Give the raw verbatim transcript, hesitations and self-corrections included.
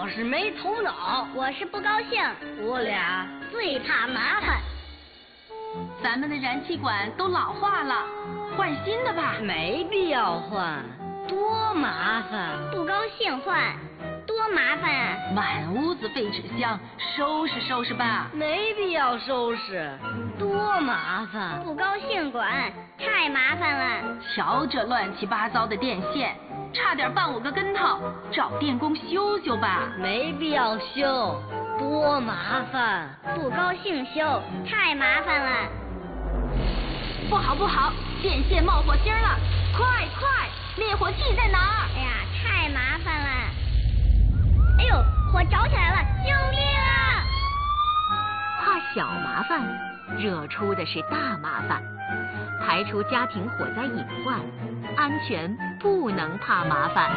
我是没头脑， 我是不高兴， 我俩最怕麻烦。 咱们的燃气管都老化了，换新的吧。 没必要换，多麻烦。 不高兴换，多麻烦啊！ 满屋子废纸箱，收拾收拾吧。 没必要收拾，多麻烦。 不高兴管，太麻烦了。 瞧这乱七八糟的电线，差点绊我个跟头，找电工修修吧。 没必要修，多麻烦。 不高兴修，太麻烦了。 不好不好，电线冒火星了，快快，灭火器在哪儿？ 哎呀，太麻烦了。哎呦，火着起来了，救命啊！ 怕小麻烦，惹出的是大麻烦。排除家庭火灾隐患，安全不能怕麻烦。